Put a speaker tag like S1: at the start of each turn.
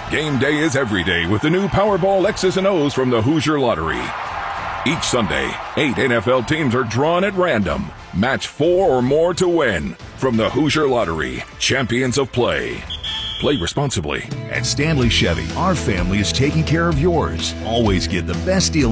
S1: Game day is every day with the new Powerball X's and O's from the Hoosier Lottery. Each Sunday, 8 NFL teams are drawn at random. Match 4 or more to win. From the Hoosier Lottery, champions of play. Play responsibly.
S2: At Stanley Chevy, our family is taking care of yours. Always get the best deal